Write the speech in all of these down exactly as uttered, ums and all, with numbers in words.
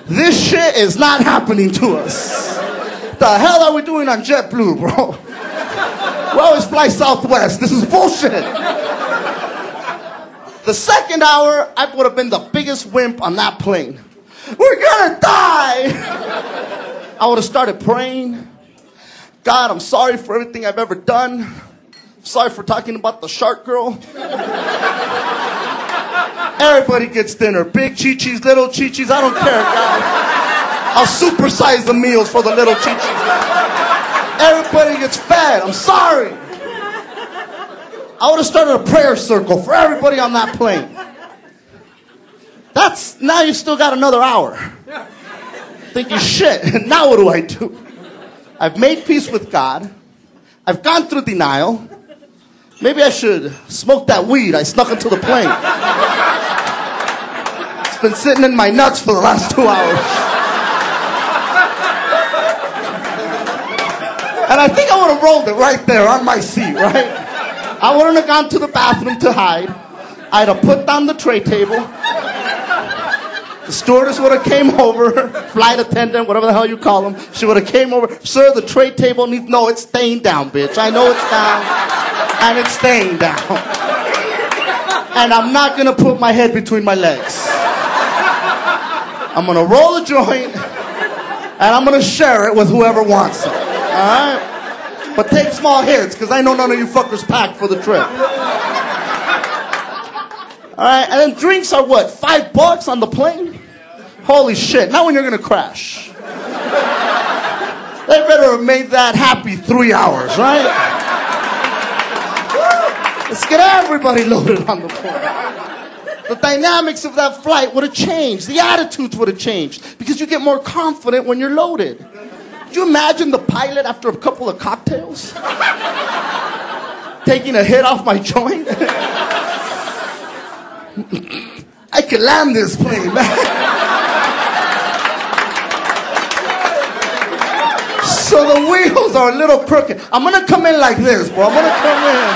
This shit is not happening to us. The hell are we doing on JetBlue, bro? We always fly Southwest. This is bullshit. The second hour, I would have been the biggest wimp on that plane. We're gonna die! I would have started praying. God, I'm sorry for everything I've ever done. I'm sorry for talking about the shark girl. Everybody gets dinner. Big chi-chis, little chi-chis, I don't care, God. I'll supersize the meals for the little chi-chis. Everybody gets fed. I'm sorry. I would have started a prayer circle for everybody on that plane. That's, now you still got another hour. Thinking, shit, now what do I do? I've made peace with God. I've gone through denial. Maybe I should smoke that weed I snuck into the plane. It's been sitting in my nuts for the last two hours. And I think I would have rolled it right there on my seat, right? I wouldn't have gone to the bathroom to hide. I'd have put down the tray table. The stewardess would have came over, flight attendant, whatever the hell you call them. She would have came over. Sir, the tray table needs... No, it's staying down, bitch. I know it's down. And it's staying down. And I'm not going to put my head between my legs. I'm going to roll a joint, and I'm going to share it with whoever wants it. All right? But take small hits, because I know none of you fuckers packed for the trip. All right? And then drinks are what? Five bucks on the plane? Holy shit. Now when you're going to crash. They better have made that happy three hours, right? Let's get everybody loaded on the plane. The dynamics of that flight would have changed. The attitudes would have changed. Because you get more confident when you're loaded. Could you imagine the pilot after a couple of cocktails? Taking a hit off my joint? I could land this plane, man. So the wheels are a little crooked. I'm going to come in like this, bro. I'm going to come in.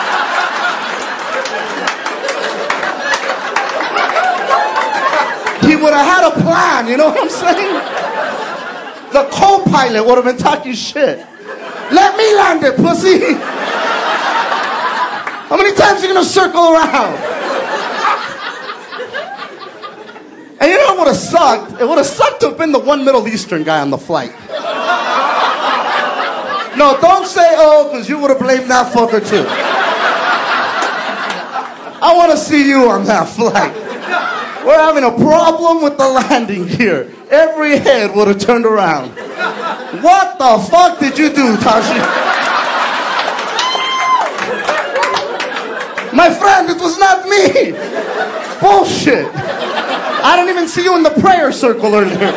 He would have had a plan, you know what I'm saying? The co-pilot would have been talking shit. Let me land it, pussy. How many times are you going to circle around? And you know what would have sucked? It would have sucked to have been the one Middle Eastern guy on the flight. No, don't say oh, because you would have blamed that fucker too. I want to see you on that flight. We're having a problem with the landing gear. Every head would have turned around. What the fuck did you do, Tashi? My friend, it was not me. Bullshit. I didn't even see you in the prayer circle earlier.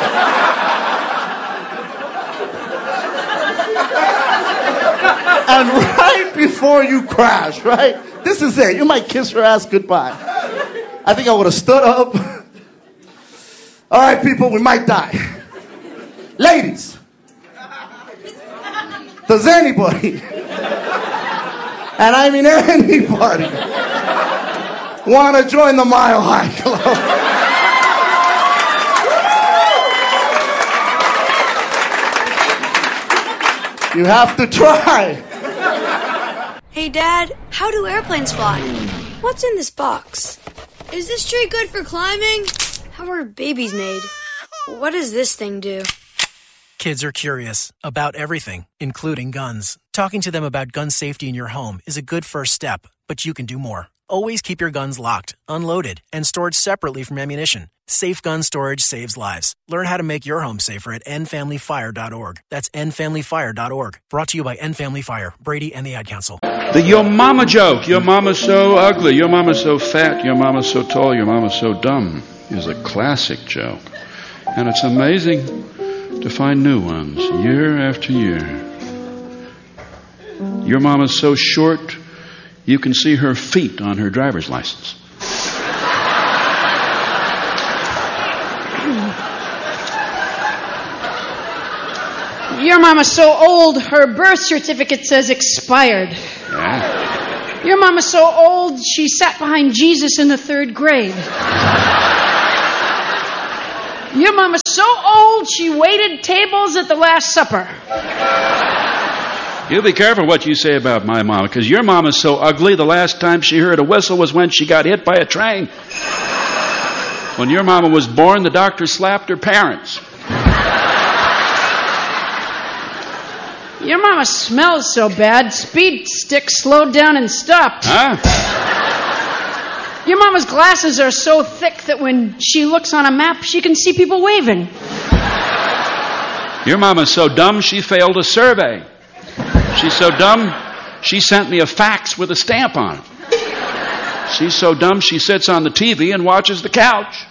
And right before you crash, right? This is it. You might kiss her ass goodbye. I think I would have stood up. All right, people, we might die. Ladies, does anybody, and I mean anybody, want to join the Mile High Club? You have to try. Hey, Dad, how do airplanes fly? What's in this box? Is this tree good for climbing? How are babies made? What does this thing do? Kids are curious about everything, including guns. Talking to them about gun safety in your home is a good first step, but you can do more. Always keep your guns locked, unloaded, and stored separately from ammunition. Safe gun storage saves lives. Learn how to make your home safer at end family fire dot org. That's end family fire dot org. Brought to you by End Family Fire, Brady, and the Ad Council. The your mama joke, your mama's so ugly, your mama's so fat, your mama's so tall, your mama's so dumb, is a classic joke. And it's amazing to find new ones year after year. Your mama's so short, you can see her feet on her driver's license. Your mama's so old, her birth certificate says expired. Yeah. Your mama's so old, she sat behind Jesus in the third grade. Your mama's so old she waited tables at the Last Supper. You be careful what you say about my mama, because your mama's so ugly, the last time she heard a whistle was when she got hit by a train. When your mama was born, the doctor slapped her parents. Your mama smells so bad, speed stick slowed down and stopped. Huh? Your mama's glasses are so thick that when she looks on a map, she can see people waving. Your mama's so dumb, she failed a survey. She's so dumb, she sent me a fax with a stamp on it. She's so dumb, she sits on the T V and watches the couch.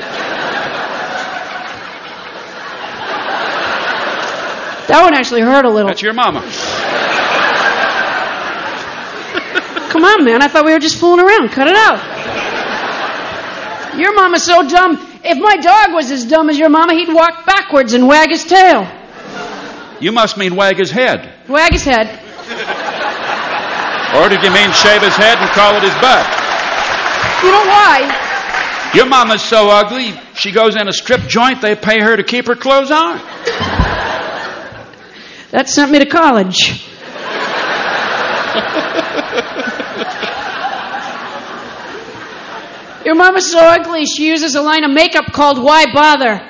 That one actually hurt a little. That's your mama. Come on, man. I thought we were just fooling around. Cut it out. Your mama's so dumb. If my dog was as dumb as your mama, he'd walk backwards and wag his tail. You must mean wag his head. Wag his head. Or did you mean shave his head and call it his butt? You know why? Your mama's so ugly, she goes in a strip joint, they pay her to keep her clothes on. That sent me to college. Your mama's so ugly, she uses a line of makeup called Why Bother?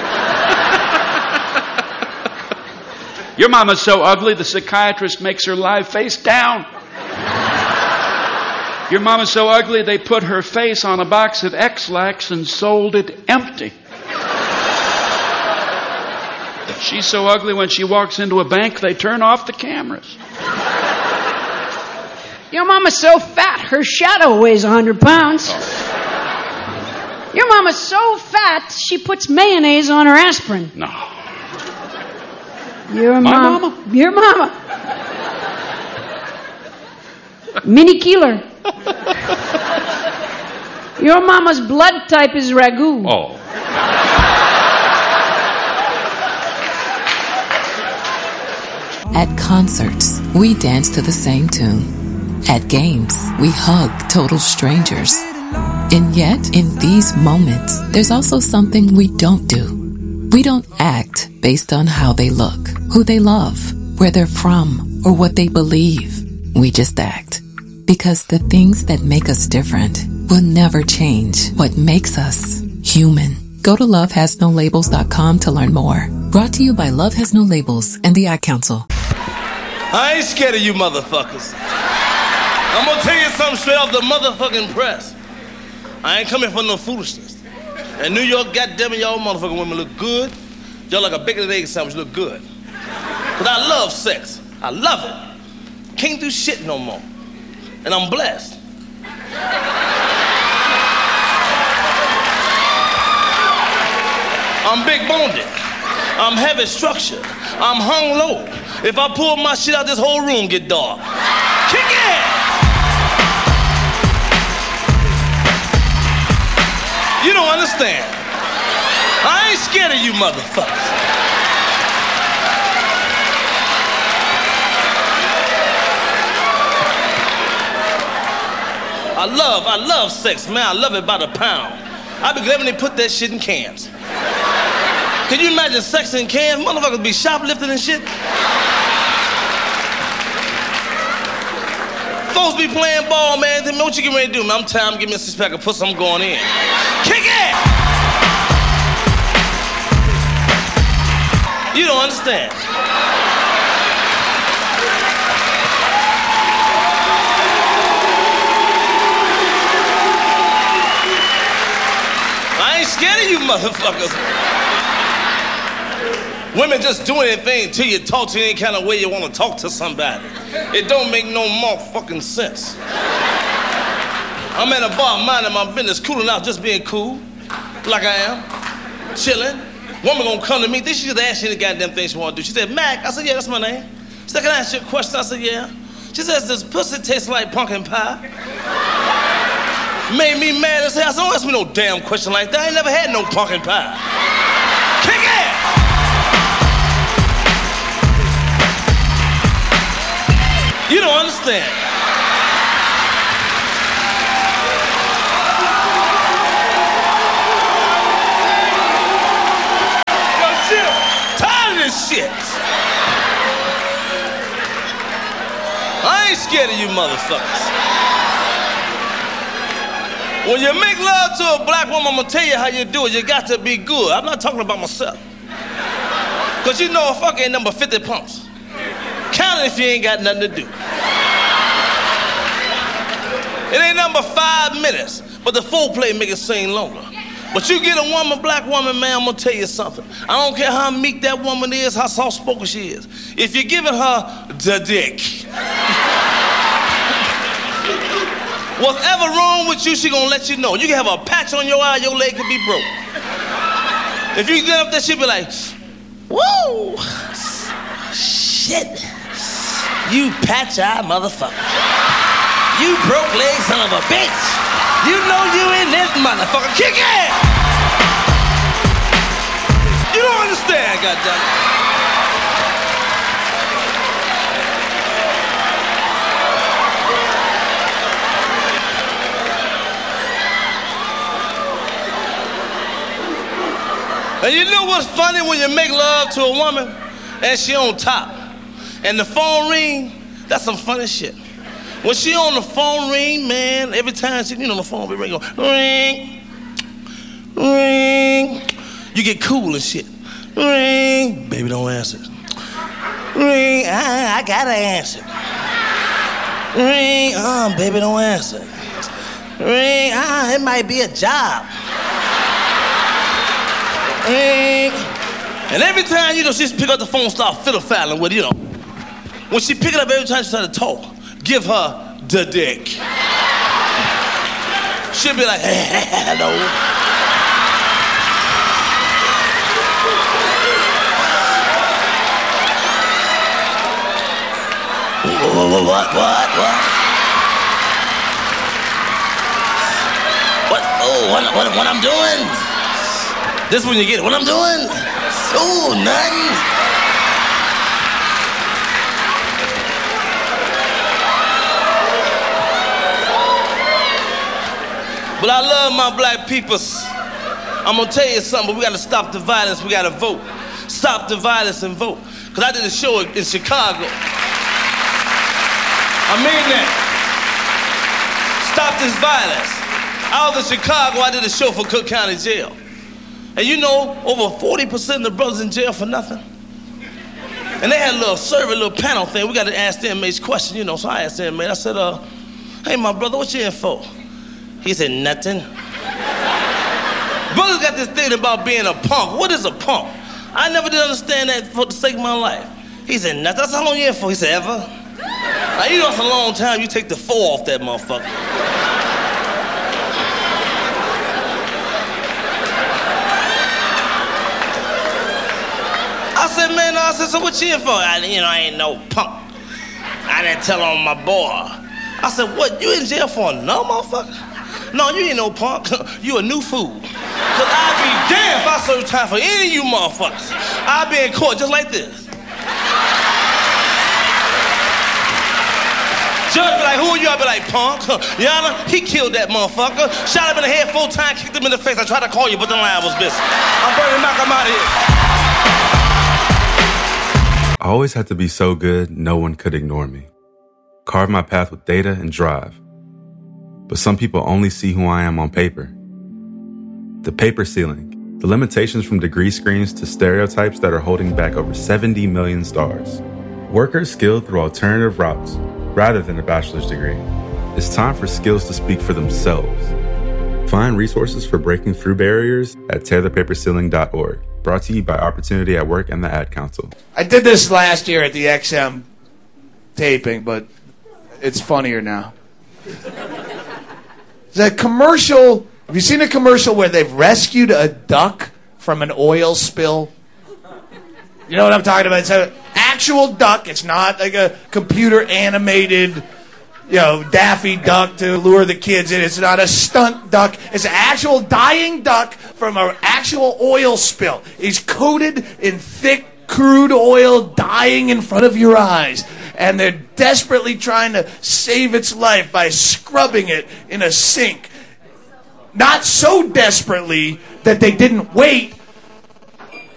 Your mama's so ugly, the psychiatrist makes her lie face down. Your mama's so ugly, they put her face on a box of X-Lax and sold it empty. She's so ugly, when she walks into a bank, they turn off the cameras. Your mama's so fat, her shadow weighs a hundred pounds. Your mama's so fat, she puts mayonnaise on her aspirin. No. Your My mom, mama? Your mama. Mini Keeler. Your mama's blood type is ragu. Oh. At concerts, we dance to the same tune. At games, we hug total strangers. And yet, in these moments, there's also something we don't do. We don't act based on how they look, who they love, where they're from, or what they believe. We just act. Because the things that make us different will never change what makes us human. Go to love has no labels dot com to learn more. Brought to you by Love Has No Labels and the Ad Council. I ain't scared of you motherfuckers. I'm gonna tell you something straight off the motherfucking press. I ain't coming for no foolishness. In New York, goddammit, y'all motherfucking women look good. Y'all like a bacon and egg sandwich look good. But I love sex. I love it. Can't do shit no more. And I'm blessed. I'm big boned. I'm heavy structured. I'm hung low. If I pull my shit out, this whole room get dark. Kick it! You don't understand. I ain't scared of you motherfuckers. I love, I love sex, man. I love it by the pound. I be glad when they put that shit in cans. Can you imagine sex in cans? Motherfuckers be shoplifting and shit. Folks be playing ball, man. Then what you getting ready to do, man? I'm tired. Give me a six pack of pussy. I'm going in. Kick it! You don't understand. I ain't scared of you motherfuckers. Women just do anything to you, talk to you any kind of way you want to talk to somebody. It don't make no more fucking sense. I'm at a bar minding my business, cooling out, just being cool, like I am, chilling. Woman gonna come to me, then she just asked me the goddamn thing she wanna do. She said, Mac. I said, yeah, that's my name. She said, can I ask you a question? I said, yeah. She says, does pussy taste like pumpkin pie? Made me mad as hell. I said, don't ask me no damn question like that. I ain't never had no pumpkin pie. Kick it! You don't understand. this shit. I ain't scared of you motherfuckers. When you make love to a black woman, I'm gonna tell you how you do it. You got to be good. I'm not talking about myself. Cause you know a fuck ain't number fifty pumps. Count it if you ain't got nothing to do. It ain't number five minutes, but the foreplay make it seem longer. But you get a woman, black woman, man, I'm gonna tell you something. I don't care how meek that woman is, how soft-spoken she is. If you're giving her the dick, whatever wrong with you, she gonna let you know. You can have a patch on your eye, your leg could be broke. If you get up there, she'll be like, whoa, shit, you patch-eye motherfucker. You broke leg son of a bitch. You know you in this motherfucker. Kick it! You don't understand, goddammit. And you know what's funny when you make love to a woman and she on top and the phone ring? That's some funny shit. When she on the phone ring, man, every time she, you know, the phone be ringing, ring, ring, you get cool and shit. Ring, baby, don't answer. Ring, I, I gotta answer. Ring, uh, baby, don't answer. Ring, ah, it might be a job. Ring, and every time, you know, she pick up the phone, start fiddle-faddling with, you know. When she pick it up every time she try to talk, give her the dick. She'll be like, hello. What, what, what, what? What, oh, what, what, what I'm doing? This when you get it, what I'm doing? Oh, nothing. But I love my black peoples. I'm gonna tell you something, but we gotta stop the violence, we gotta vote. Stop the violence and vote. Cause I did a show in Chicago. I mean that. Stop this violence. I was in Chicago, I did a show for Cook County Jail. And you know, over forty percent of the brothers in jail for nothing. And they had a little survey, a little panel thing. We gotta ask the inmates questions, you know, so I asked the inmate, I said, uh, hey my brother, what you in for? He said, nothing. Brothers got this thing about being a punk. What is a punk? I never did understand that for the sake of my life. He said, nothing. That's how long you in for? He said, ever? Now, you know it's a long time. You take the four off that motherfucker. I said, man, no, I said, so what you in for? I, you know, I ain't no punk. I didn't tell on my boy. I said, what, you in jail for no motherfucker? No, you ain't no punk. You a new fool. Cause I'd be damned if I serve time for any of you motherfuckers. I'd be in court just like this. Judge be like, who are you? I'd be like, punk. Your Honor, he killed that motherfucker. Shot him in the head four times, kicked him in the face. I tried to call you, but the line was busy. I'm Bernie Mac, I'm out of here. I always had to be so good, no one could ignore me. Carve my path with data and drive. But some people only see who I am on paper. The paper ceiling, the limitations from degree screens to stereotypes that are holding back over seventy million stars. Workers skilled through alternative routes, rather than a bachelor's degree. It's time for skills to speak for themselves. Find resources for breaking through barriers at tear the paper ceiling dot org. Brought to you by Opportunity at Work and the Ad Council. I did this last year at the X M taping, but it's funnier now. The commercial, have you seen a commercial where they've rescued a duck from an oil spill? You know what I'm talking about? It's an actual duck. It's not like a computer animated, you know, Daffy Duck to lure the kids in. It's not a stunt duck. It's an actual dying duck from an actual oil spill. He's coated in thick crude oil, dying in front of your eyes. And they're desperately trying to save its life by scrubbing it in a sink. Not so desperately that they didn't wait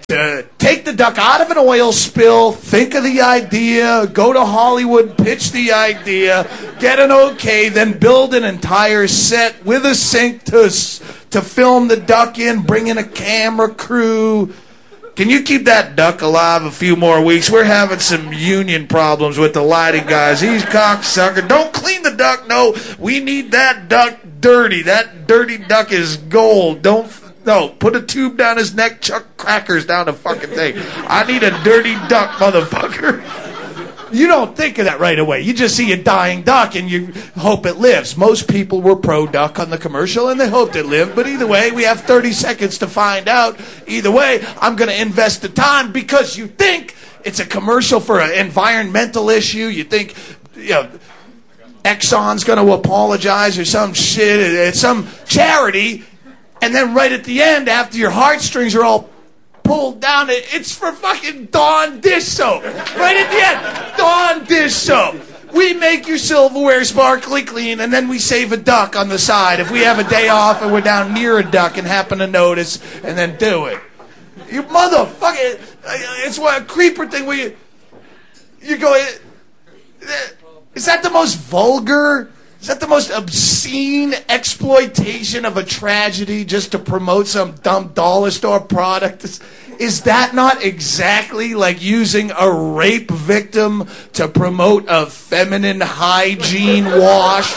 to take the duck out of an oil spill, think of the idea, go to Hollywood, pitch the idea, get an okay, then build an entire set with a sink to, to film the duck in, bring in a camera crew. Can you keep that duck alive a few more weeks? We're having some union problems with the lighting guys. He's cocksucker. Don't clean the duck. No, we need that duck dirty. That dirty duck is gold. Don't, no, put a tube down his neck, chuck crackers down the fucking thing. I need a dirty duck, motherfucker. You don't think of that right away. You just see a dying duck and you hope it lives. Most people were pro-duck on the commercial and they hoped it lived. But either way, we have thirty seconds to find out. Either way, I'm going to invest the time because you think it's a commercial for an environmental issue. You think, you know, Exxon's going to apologize or some shit. It's some charity. And then right at the end, after your heartstrings are all pulled down, it's for fucking Dawn dish soap. Right at the end, Dawn dish soap. We make your silverware sparkly clean, and then we save a duck on the side if we have a day off and we're down near a duck and happen to notice, and then do it. You motherfucker! It's what a creeper thing where you you go. Is that the most vulgar? Is that the most obscene exploitation of a tragedy just to promote some dumb dollar store product? Is, is that not exactly like using a rape victim to promote a feminine hygiene wash?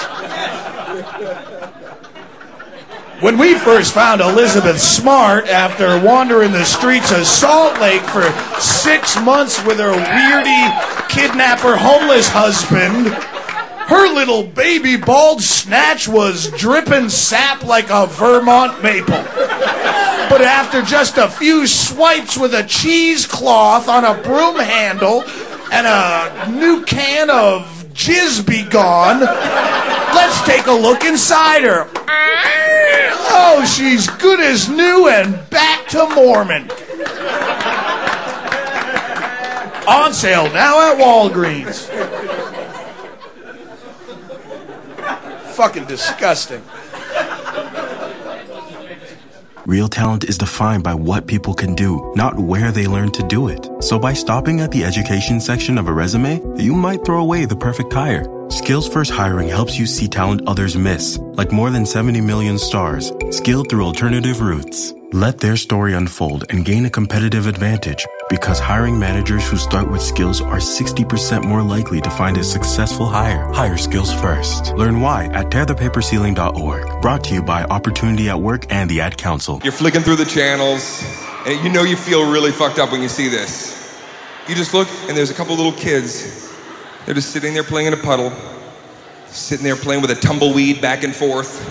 When we first found Elizabeth Smart after wandering the streets of Salt Lake for six months with her weirdy kidnapper homeless husband, her little baby bald snatch was dripping sap like a Vermont maple. But after just a few swipes with a cheesecloth on a broom handle and a new can of Jizz Be Gone, let's take a look inside her. Oh, she's good as new and back to Mormon. On sale now at Walgreens. Fucking disgusting. Real talent is defined by what people can do, not where they learn to do it. So by stopping at the education section of a resume, you might throw away the perfect hire. Skills First Hiring helps you see talent others miss, like more than seventy million stars, skilled through alternative routes. Let their story unfold and gain a competitive advantage, because hiring managers who start with skills are sixty percent more likely to find a successful hire. Hire skills first. Learn why at tear the paper ceiling dot org. Brought to you by Opportunity at Work and the Ad Council. You're flicking through the channels, and you know you feel really fucked up when you see this. You just look, and there's a couple little kids. They're just sitting there playing in a puddle, sitting there playing with a tumbleweed back and forth.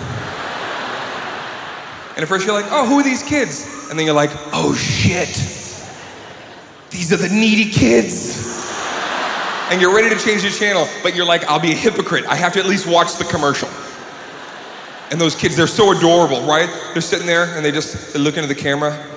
And at first you're like, oh, who are these kids? And then you're like, oh shit, these are the needy kids. And you're ready to change the channel, but you're like, I'll be a hypocrite. I have to at least watch the commercial. And those kids, they're so adorable, right? They're sitting there and they just, they look into the camera